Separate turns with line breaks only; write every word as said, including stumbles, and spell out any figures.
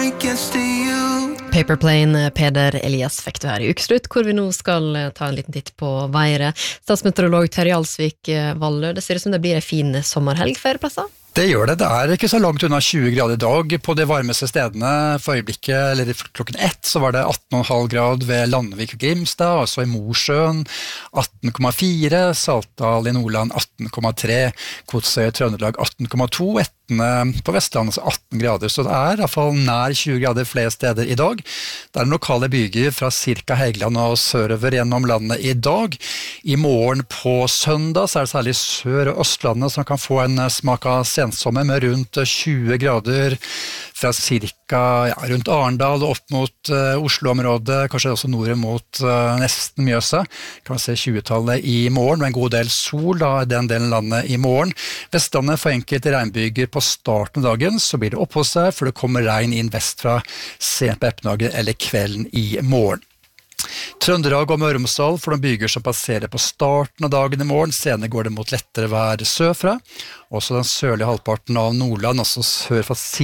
Paperplane, Peder Elias fikk du her i ukeslutt, hvor vi nå skal ta en liten titt på været. Statsmeteorolog Terje Alsvik Vallø, det ser ut som det blir en fin sommerhelg flere plasser?
Det gjør det, det er ikke så langt unna tjue grader i dag på de varmeste stedene. For øyeblikket, eller klokken ett, så var det atten komma fem grad ved Landvik og Grimstad, altså i Mosjøen atten komma fire, Saltdal i Nordland atten komma tre, Kotsøy i Trøndelag atten komma to, Etne på Vestlandet atten grader, så det er i hvert fall nær tjue grader flere steder i dag. Det er lokale byger fra cirka Helgeland og sørover gjennom landet i dag. I morgen på søndag så er det særlig Sør- og Østlandet som kan få en smak av sensommer med rundt tjue grader fra cirka ja, rundt Arendal og opp mot uh, Oslo-området, kanskje også nord mot uh, nesten Mjøsa. Kan man se tjue-tallet i morgen, med en god del sol da, i den delen av landet i morgen. Vestlandet får enkelte regnbyger på starten av dagen, så blir det opphold seg, for det kommer regn inn vest fra sent på ettermiddagen eller kvelden i morgen. Trøndelag og Møre og Romsdal får noen byger som passerer på starten av dagen i morgen, senere går det mot lettere vær sørfra. Også den sørlige halvparten av Nordland, altså sør for